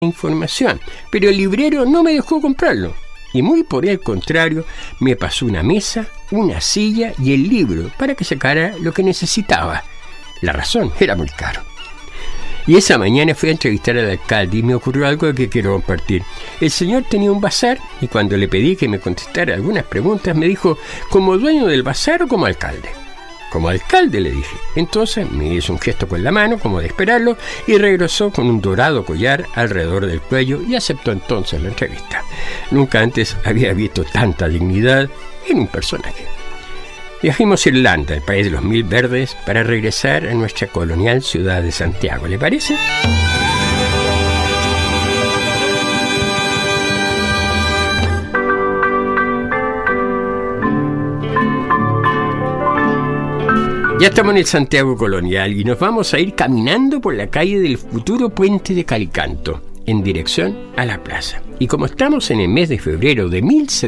información, pero el librero no me dejó comprarlo. Y muy por el contrario, me pasó una mesa, una silla y el libro para que sacara lo que necesitaba. La razón era muy caro. Y esa mañana fui a entrevistar al alcalde y me ocurrió algo que quiero compartir. El señor tenía un bazar y cuando le pedí que me contestara algunas preguntas me dijo, ¿como dueño del bazar o como alcalde? Como alcalde, le dije. Entonces me hizo un gesto con la mano, como de esperarlo, y regresó con un dorado collar alrededor del cuello y aceptó entonces la entrevista. Nunca antes había visto tanta dignidad en un personaje. Viajamos a Irlanda, el país de los mil verdes, para regresar a nuestra colonial ciudad de Santiago. ¿Le parece? Ya estamos en el Santiago colonial y nos vamos a ir caminando por la calle del futuro puente de Calicanto, en dirección a la plaza. Y como estamos en el mes de febrero de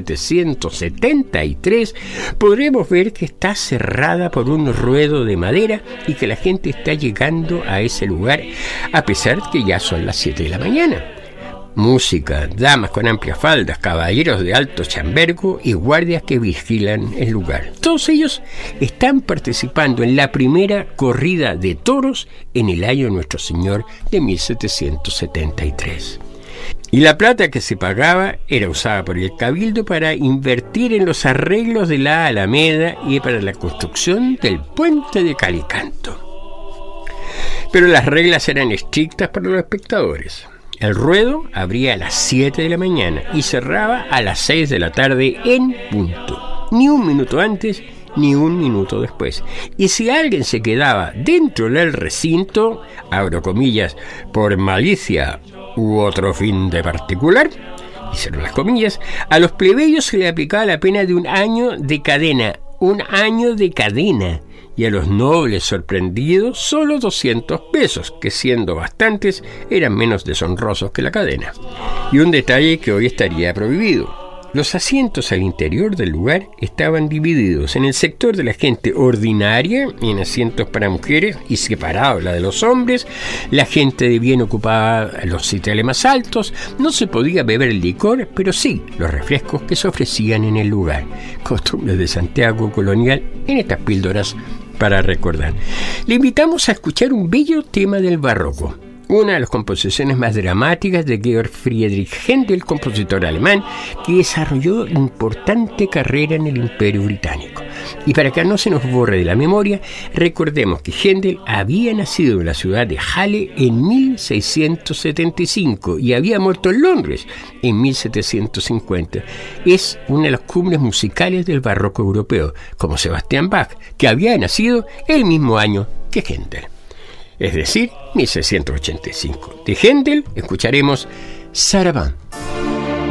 1773, podremos ver que está cerrada por un ruedo de madera y que la gente está llegando a ese lugar a pesar de que ya son las 7 de la mañana. Música, damas con amplias faldas, caballeros de alto chambergo y guardias que vigilan el lugar. Todos ellos están participando en la primera corrida de toros en el año de Nuestro Señor de 1773. Y la plata que se pagaba era usada por el cabildo para invertir en los arreglos de la Alameda y para la construcción del puente de Calicanto. Pero las reglas eran estrictas para los espectadores. El ruedo abría a las 7 de la mañana y cerraba a las 6 de la tarde en punto. Ni un minuto antes, ni un minuto después. Y si alguien se quedaba dentro del recinto, abro comillas, por malicia u otro fin de particular, y cierro las comillas, a los plebeyos se le aplicaba la pena de 1 año de cadena. 1 año de cadena. Y a los nobles sorprendidos solo 200 pesos, que siendo bastantes eran menos deshonrosos que la cadena. Y un detalle que hoy estaría prohibido. Los asientos al interior del lugar estaban divididos en el sector de la gente ordinaria, en asientos para mujeres y separado la de los hombres. La gente de bien ocupaba los sitiales más altos. No se podía beber el licor, pero sí los refrescos que se ofrecían en el lugar. Costumbres de Santiago colonial en estas píldoras para recordar. Le invitamos a escuchar un bello tema del barroco, una de las composiciones más dramáticas de Georg Friedrich Händel, compositor alemán, que desarrolló importante carrera en el Imperio Británico. Y para que no se nos borre de la memoria, recordemos que Händel había nacido en la ciudad de Halle en 1675 y había muerto en Londres en 1750. Es una de las cumbres musicales del barroco europeo, como Sebastian Bach, que había nacido el mismo año que Händel. Es decir, 1685. De Händel escucharemos Saraband.